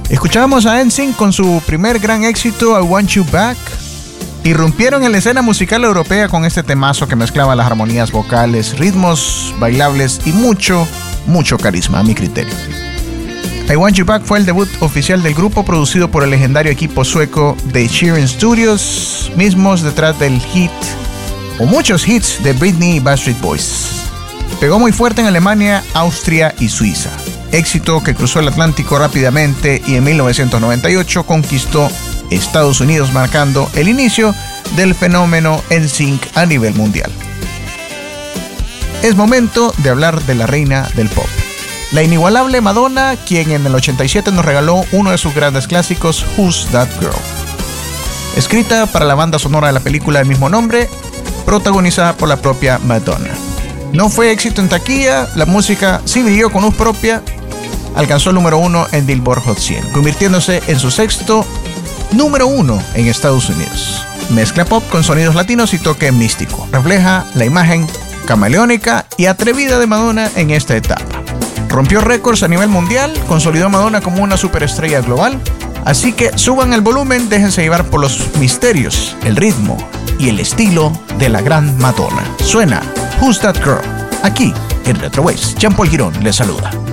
Escuchábamos a NSYNC con su primer gran éxito, I Want You Back. Irrumpieron en la escena musical europea con este temazo que mezclaba las armonías vocales, ritmos bailables y mucho carisma a mi criterio. I Want You Back fue el debut oficial del grupo, producido por el legendario equipo sueco de Sheeran Studios, mismos detrás del hit o muchos hits de Britney y Backstreet Boys. Pegó muy fuerte en Alemania, Austria y Suiza, éxito que cruzó el Atlántico rápidamente y en 1998 conquistó Estados Unidos, marcando el inicio del fenómeno NSYNC a nivel mundial. Es momento de hablar de la reina del pop, la inigualable Madonna, quien en el 87 nos regaló uno de sus grandes clásicos, Who's That Girl? Escrita para la banda sonora de la película del mismo nombre, protagonizada por la propia Madonna. No fue éxito en taquilla, la música sí brilló con luz propia, alcanzó el número 1 en Billboard Hot 100, convirtiéndose en su sexto número 1 en Estados Unidos. Mezcla pop con sonidos latinos y toque místico. Refleja la imagen camaleónica y atrevida de Madonna en esta etapa. Rompió récords a nivel mundial, consolidó a Madonna como una superestrella global. Así que suban el volumen, déjense llevar por los misterios, el ritmo y el estilo de la gran Madonna. Suena Who's That Girl, aquí en Retro Waves. Jean Paul Girón les saluda.